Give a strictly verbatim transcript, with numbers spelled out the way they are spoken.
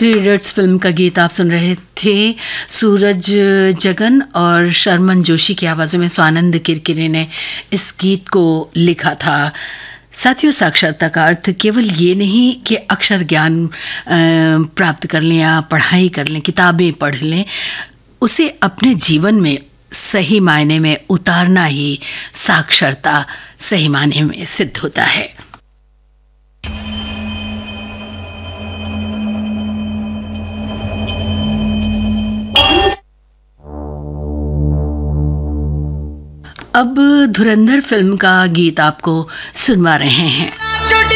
Three idiots film का गीत आप सुन रहे थे। सूरज जगन और शर्मन जोशी की आवाज़ों में स्वानंद किरकिरे ने इस गीत को लिखा था। साथियों, साक्षरता का अर्थ केवल ये नहीं कि अक्षर ज्ञान प्राप्त कर लें या पढ़ाई कर लें, किताबें पढ़ लें, उसे अपने जीवन में सही मायने में उतारना ही साक्षरता सही मायने में सिद्ध होता है। अब धुरंधर फिल्म का गीत आपको सुनवा रहे हैं।